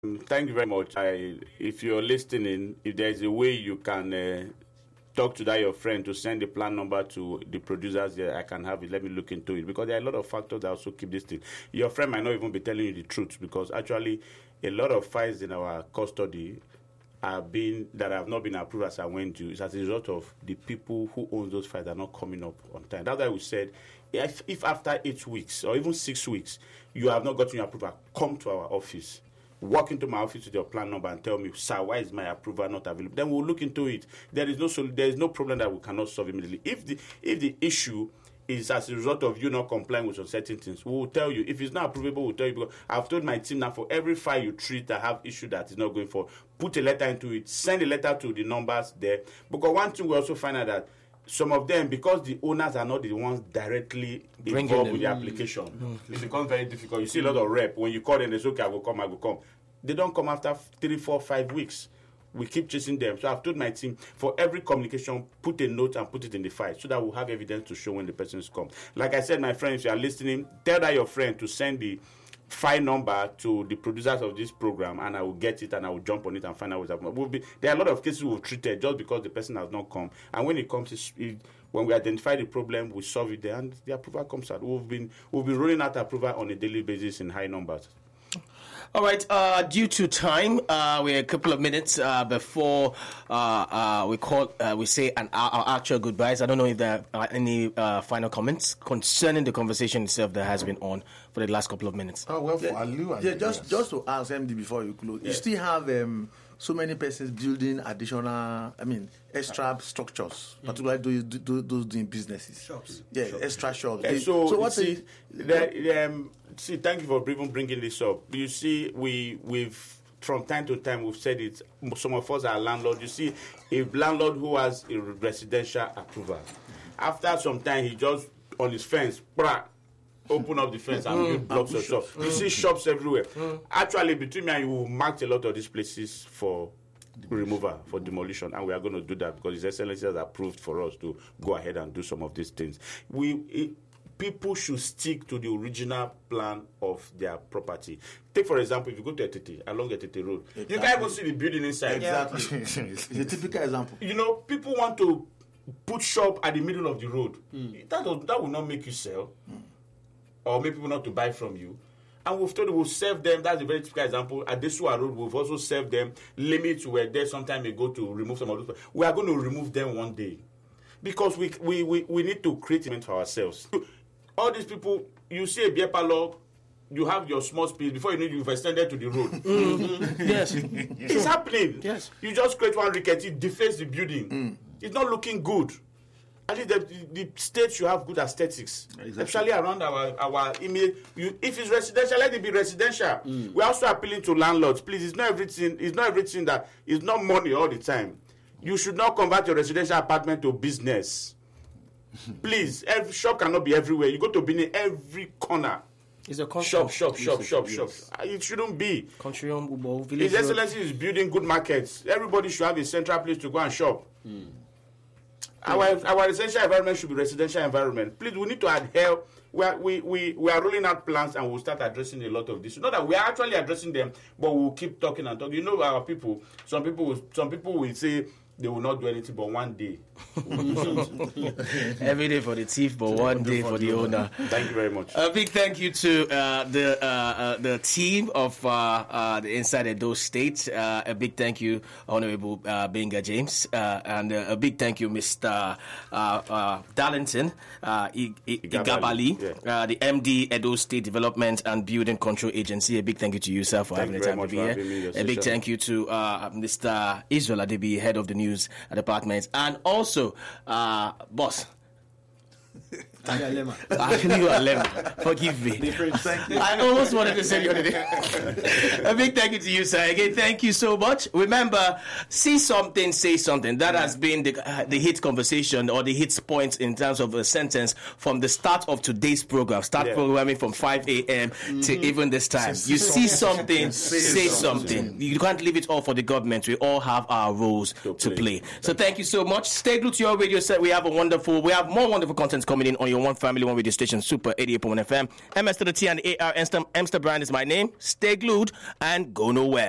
Thank you very much. If you're listening, if there's a way you can talk to that your friend to send the plan number to the producers there, I can have it. Let me look into it, because there are a lot of factors that also keep this thing. Your friend might not even be telling you the truth, because actually a lot of files in our custody that have not been approved as I went to is as a result of the people who own those files are not coming up on time. That's why we said if after 8 weeks or even 6 weeks you have not gotten your approval, come to our office. Walk into my office with your plan number and tell me, sir, why is my approval not available? Then we'll look into it. There is no problem that we cannot solve immediately. If the issue is as a result of you not complying with certain things, we will tell you. If it's not approvable, we'll tell you. Because I've told my team now, for every file you treat that have issue that is not going for, put a letter into it, send a letter to the numbers there. Because one thing we also find out that some of them, because the owners are not the ones directly involved with the application, it becomes very difficult. You see a lot of rep. When you call them, they say, okay, I will come. They don't come after 3, 4, 5 weeks. We keep chasing them. So I've told my team, for every communication, put a note and put it in the file so that we'll have evidence to show when the person is come. Like I said, my friends, if you are listening, tell that your friend to send the file number to the producers of this program, and I will get it and I will jump on it and find out what's happening. There are a lot of cases we've treated just because the person has not come, and when it comes, when we identify the problem, we solve it there, and the approval comes out. We've been rolling out approval on a daily basis in high numbers. All right. Due to time, we're a couple of minutes before we say our actual goodbyes. I don't know if there are any final comments concerning the conversation itself that has been on for the last couple of minutes. Oh well, for Aliu. Just to ask MD before you close, you still have so many persons building additional, extra structures, particularly those doing businesses. Shops. Yeah, shops. Extra shops. So what thank you for even bringing this up. You see, we've from time to time we've said it. Some of us are landlords. You see, a landlord who has a residential approval, after some time he just on his fence, open up the fence and build blocks of shops. You see shops everywhere. Actually, between me and you, we marked a lot of these places for removal, for demolition, and we are going to do that because His Excellency has approved for us to go ahead and do some of these things. People should stick to the original plan of their property. Take, for example, if you go to Etete, along Etete Road, you can't go see the building inside. Exactly. It's a typical example. People want to put shop at the middle of the road. That will not make you sell, or make people not to buy from you. And we've told you we'll serve them. That's a very typical example. At Desua Road, we've also served them. Limits were there some time ago to remove some of those. We are going to remove them one day. Because we need to create event for ourselves. All these people, you see a beer parlor, you have your small space, before you know you've extended to the road. Yes. It's happening. Yes. You just create one rickety, deface the building. It's not looking good. I think the state should have good aesthetics, especially around our image. If it's residential, let it be residential. We're also appealing to landlords. Please, it's not everything that is not money all the time. You should not convert your residential apartment to business. Please, every shop cannot be everywhere. You go to Benin, every corner. It's a shop. It shouldn't be. Country home, Ubo, village. His Excellency is building good markets. Everybody should have a central place to go and shop. Our residential environment should be residential environment. Please, we need to adhere. We are rolling out plans and we'll start addressing a lot of this. Not that we are actually addressing them, but we'll keep talking and talking. Our people. Some people will say they will not do anything, but one day. Every day for the thief, but one day for the owner. Thank you very much. A big thank you to the team of the Inside Edo State. A big thank you, Honorable Benga James, and a big thank you, Mr. Darlington Igabali, the MD Edo State Development and Building Control Agency. A big thank you to you, sir, for having the time to be here. A big thank you to Mr. Israel Adebi, head of the news department, and also boss forgive me. I almost wanted to say the other day. A big thank you to you, sir. Again, thank you so much. Remember, see something, say something. That has been the hit conversation or the hit points in terms of a sentence from the start of today's program. Programming from 5 a.m. to even this time. You see something, say something. You can't leave it all for the government. We all have our roles to play. So thank you so much. Stay glued to your radio set. We have more wonderful content coming in on your One Family, One Radio station, Super 88.1 FM. MS to the T and the AR, Emster Brand is my name. Stay glued and go nowhere.